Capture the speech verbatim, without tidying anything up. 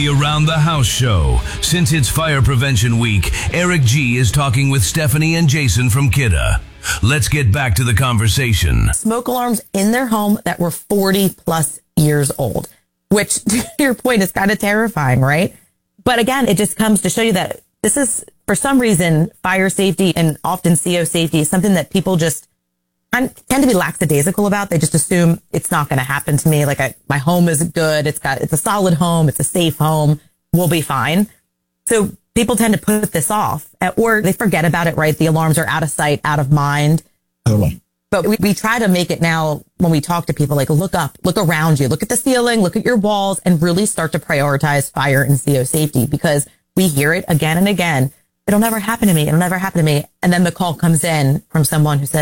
Around the House show. Since it's Fire Prevention Week, Eric G is talking with Stephanie and Jason from Kidda. Let's get back to the conversation. Smoke alarms in their home that were forty plus years old, which to your point is kind of terrifying, right? But again, it just comes to show you that this is, for some reason, fire safety and often C O safety is something that people just tend to be lackadaisical about. They just assume it's not going to happen to me. Like I, my home is good. It's got, it's a solid home. It's a safe home. We'll be fine. So people tend to put this off, or they forget about it, right? The alarms are out of sight, out of mind. Totally. But we, we try to make it now when we talk to people, like look up, look around you, look at the ceiling, look at your walls, and really start to prioritize fire and C O safety, because we hear it again and again. It'll never happen to me. It'll never happen to me. And then the call comes in from someone who says,